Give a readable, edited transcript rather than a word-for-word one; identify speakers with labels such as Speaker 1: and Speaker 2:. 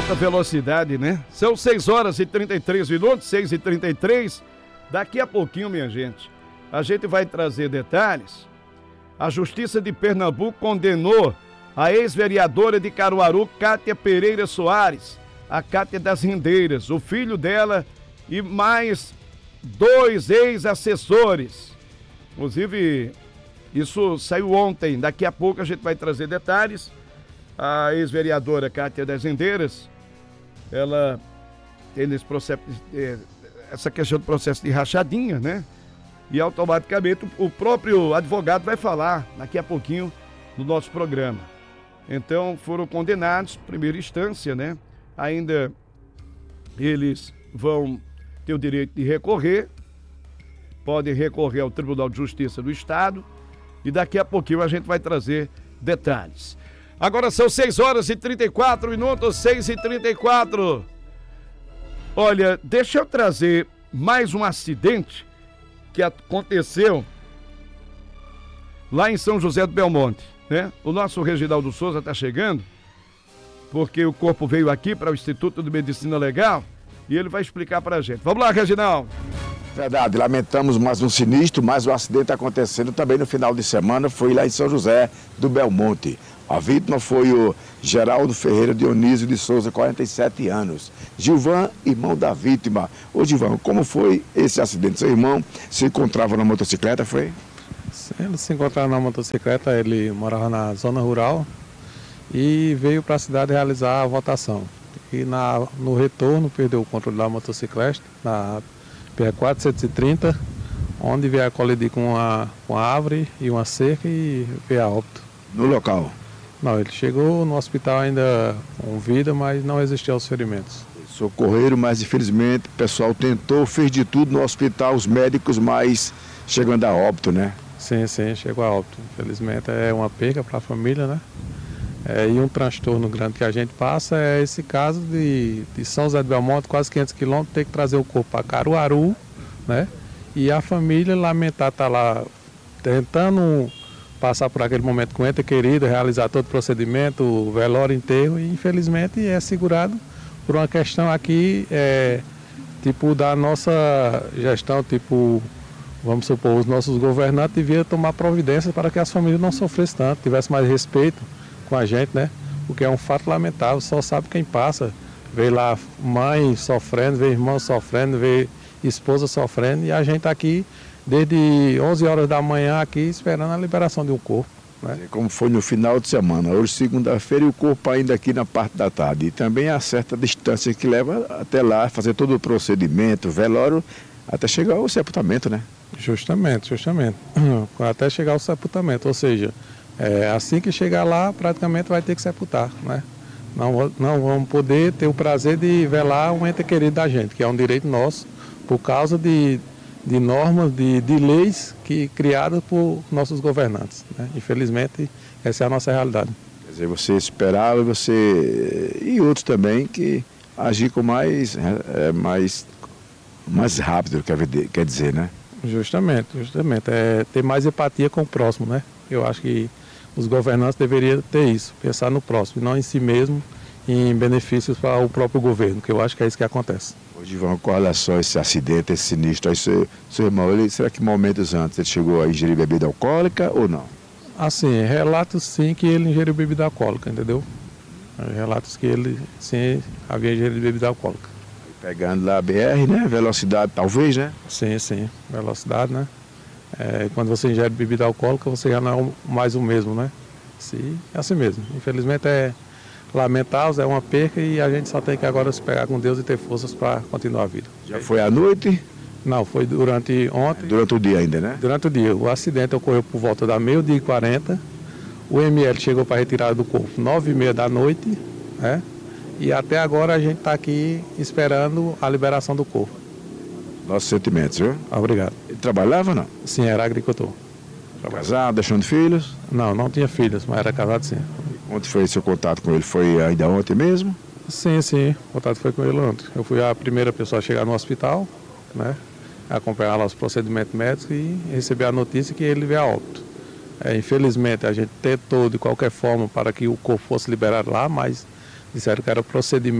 Speaker 1: alta velocidade, né? São 6 horas e 33 minutos, 6h33. Daqui a pouquinho, minha gente, a gente vai trazer detalhes. A Justiça de Pernambuco condenou a ex-vereadora de Caruaru, Cátia Pereira Soares, a Cátia das Rendeiras, o filho dela e mais 2 ex-assessores. Inclusive, isso saiu ontem. Daqui a pouco a gente vai trazer detalhes. A ex-vereadora Cátia das Rendeiras, ela tem nesse processo, essa questão do processo de rachadinha, né? E automaticamente o próprio advogado vai falar daqui a pouquinho no nosso programa. Então foram condenados, primeira instância, né? Ainda eles vão ter o direito de recorrer, podem recorrer ao Tribunal de Justiça do Estado e daqui a pouquinho a gente vai trazer detalhes. Agora são 6 horas e 34 minutos, 6h34. Olha, deixa eu trazer mais um acidente que aconteceu lá em São José do Belmonte, né? O nosso Reginaldo Souza está chegando, porque o corpo veio aqui para o Instituto de Medicina Legal e ele vai explicar para a gente. Vamos lá, Reginaldo.
Speaker 2: Verdade, lamentamos mais um sinistro, mais um acidente acontecendo também no final de semana, foi lá em São José do Belmonte. A vítima foi o Geraldo Ferreira Dionísio de Souza, 47 anos. Gilvan, irmão da vítima. Ô Gilvan, como foi esse acidente? Seu irmão se encontrava na motocicleta, foi?
Speaker 3: Ele se encontrava na motocicleta, ele morava na zona rural e veio para a cidade realizar a votação. E no retorno perdeu o controle da motocicleta, na PR-430, onde veio a colidir com a árvore e uma cerca e veio a óbito.
Speaker 2: No local?
Speaker 3: Não, ele chegou no hospital ainda com vida, mas não resistiu aos ferimentos.
Speaker 2: Socorreram, mas infelizmente o pessoal tentou, fez de tudo no hospital, os médicos, mas chegando a óbito, né?
Speaker 3: Sim, chegou a óbito. Infelizmente é uma perca para a família, né? E um transtorno grande que a gente passa é esse caso de São José do Belmonte, quase 500 quilômetros, ter que trazer o corpo para Caruaru, né? E a família lamentar estar lá tentando passar por aquele momento com o ente querido, realizar todo o procedimento, o velório, enterro, e infelizmente é segurado por uma questão aqui, tipo da nossa gestão, tipo, vamos supor, os nossos governantes deviam tomar providências para que as famílias não sofressem tanto, tivesse mais respeito com a gente, né? Porque é um fato lamentável, só sabe quem passa. Vê lá mãe sofrendo, vê irmão sofrendo, vê esposa sofrendo, e a gente aqui desde 11 horas da manhã aqui esperando a liberação de um corpo, né?
Speaker 2: Como foi no final de semana, hoje segunda-feira, e o corpo ainda aqui na parte da tarde. E também há certa distância que leva até lá, fazer todo o procedimento, velório, até chegar ao sepultamento, né?
Speaker 3: Justamente. Até chegar ao sepultamento, ou seja, assim que chegar lá, praticamente vai ter que sepultar, né? Não vamos poder ter o prazer de velar um ente querido da gente, que é um direito nosso, por causa de normas, de leis criadas por nossos governantes, né? Infelizmente, essa é a nossa realidade.
Speaker 2: Quer dizer, você esperava, e outros também, que agir com mais rápido, quer dizer, né?
Speaker 3: Justamente. Ter mais empatia com o próximo, né? Eu acho que os governantes deveriam ter isso, pensar no próximo, e não em si mesmo, em benefícios para o próprio governo, que eu acho que é isso que acontece.
Speaker 2: Gilvan, com relação a esse acidente, esse sinistro, aí seu irmão, será que momentos antes ele chegou a ingerir bebida alcoólica ou não?
Speaker 3: Assim, relatos sim que ele ingeriu bebida alcoólica, entendeu? Relatos que ele sim havia ingerido bebida alcoólica.
Speaker 2: Pegando lá a BR, né? Velocidade talvez, né?
Speaker 3: Sim, velocidade, né? Quando você ingere bebida alcoólica, você já não é mais o mesmo, né? Sim, é assim mesmo. Infelizmente é lamentável, é uma perca, e a gente só tem que agora se pegar com Deus e ter forças para continuar a vida.
Speaker 2: Já foi à noite?
Speaker 3: Não, foi durante ontem.
Speaker 2: Durante o dia ainda, né?
Speaker 3: Durante o dia. O acidente ocorreu por volta da 12h40. O ML chegou para retirar do corpo 9h30 da noite, né? E até agora a gente está aqui esperando a liberação do corpo.
Speaker 2: Nossos sentimentos, viu?
Speaker 3: Obrigado.
Speaker 2: Ele trabalhava ou não?
Speaker 3: Sim, era agricultor.
Speaker 2: Casado, deixando filhos?
Speaker 3: Não tinha filhos, mas era casado sim.
Speaker 2: Onde foi seu contato com ele? Foi ainda ontem mesmo?
Speaker 3: Sim, o contato foi com ele ontem. Eu fui a primeira pessoa a chegar no hospital, né? Acompanhar lá os procedimentos médicos e receber a notícia que ele veio a óbito. Infelizmente, a gente tentou de qualquer forma para que o corpo fosse liberado lá, mas disseram que era procedimento